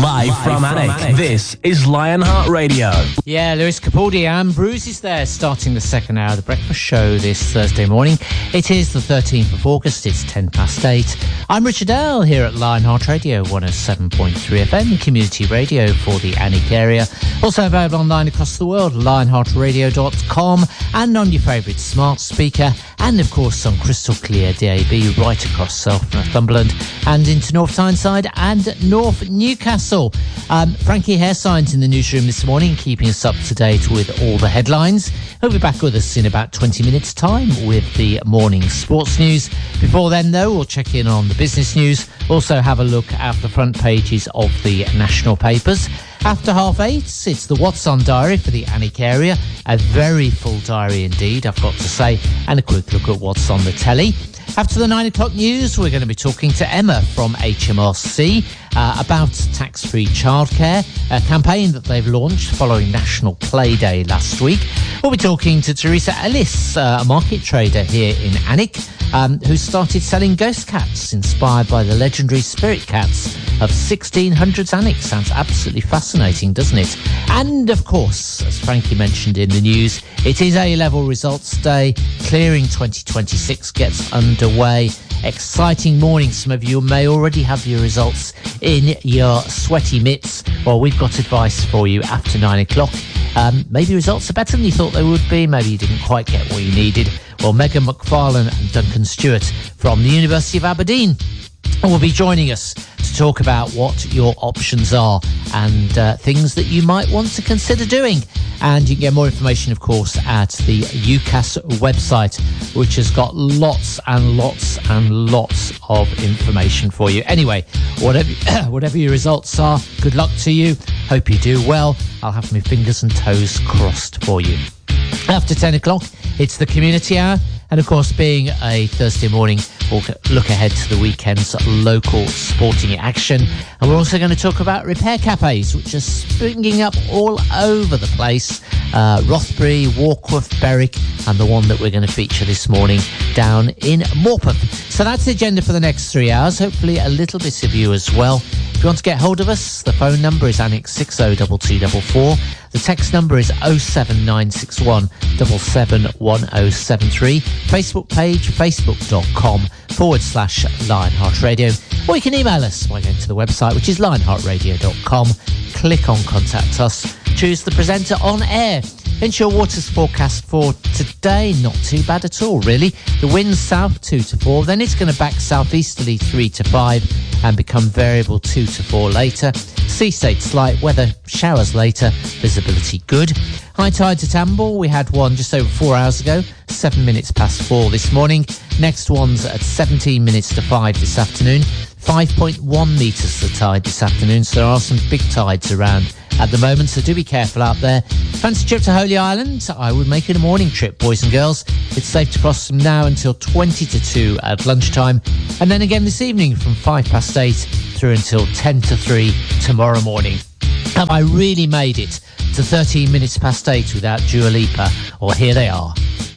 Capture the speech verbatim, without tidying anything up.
Live, Live from, from Alnwick, this is Lionheart Radio. Yeah, Lewis Capaldi and Bruce is there, starting the second hour of the breakfast show this Thursday morning. It is the thirteenth of August, it's ten past eight. I'm Richard Earl here at Lionheart Radio, one oh seven point three F M, community radio for the Alnwick area. Also available online across the world, lionheart radio dot com, and on your favourite smart speaker, and of course on crystal clear D A B right across South Northumberland and into North Tyneside and North Newcastle. Um, Frankie Hairsign's in the newsroom this morning, keeping us up to date with all the headlines. He'll be back with us in about twenty minutes' time with the morning sports news. Before then, though, we'll check in on the business news. Also have a look at the front pages of the national papers. After half eight, it's the What's On diary for the Alnwick area. A very full diary indeed, I've got to say, and a quick look at what's on the telly. After the nine o'clock news, we're going to be talking to Emma from H M R C uh, about tax-free childcare, a campaign that they've launched following National Play Day last week. We'll be talking to Teresa Ellis, uh, a market trader here in Alnwick, um, who started selling ghost cats inspired by the legendary spirit cats of sixteen hundreds Alnwick. Sounds absolutely fascinating, doesn't it? And, of course, as Frankie mentioned in the news, it is A-level results day. Clearing twenty twenty-six gets underway. Exciting morning. Some of you may already have your results in your sweaty mitts. Well, we've got advice for you after nine o'clock. Um, maybe results are better than you thought they would be. Maybe you didn't quite get what you needed. Well, Megan McFarlane and Duncan Stewart from the University of Aberdeen will be joining us to talk about what your options are and uh, things that you might want to consider doing. And you can get more information, of course, at the U C A S website, which has got lots and lots and lots of information for you. Anyway, whatever whatever your results are, good luck to you. Hope you do well. I'll have my fingers and toes crossed for you. After ten o'clock, it's the community hour. And of course, being a Thursday morning, we'll look ahead to the weekend's local sporting action. And we're also going to talk about repair cafes, which are springing up all over the place. Uh, Rothbury, Warkworth, Berwick, and the one that we're going to feature this morning down in Morpeth. So that's the agenda for the next three hours. Hopefully a little bit of you as well. If you want to get hold of us, the phone number is Alnwick six oh two two four four. The text number is oh seven nine six one seven seven one oh seven three. Facebook page, facebook.com forward slash Lionheart Radio. Or you can email us by going to the website, which is lionheart radio dot com. Click on Contact Us. Choose the presenter on air. Inshore Waters forecast for today, not too bad at all, really. The wind's south two to four, then it's going to back southeasterly three to five and become variable two to four later. Sea state slight, weather showers later, visibility good. High tides at Amble, we had one just over four hours ago, seven minutes past four this morning. Next one's at seventeen minutes to five this afternoon. five point one metres the tide this afternoon, so there are some big tides around at the moment, so do be careful out there. Fancy a trip to Holy Island? I would make it a morning trip, boys and girls. It's safe to cross from now until twenty to two at lunchtime, and then again this evening from five past eight through until ten to three tomorrow morning. Have I really made it to thirteen minutes past eight without Dua Lipa? Or here they are.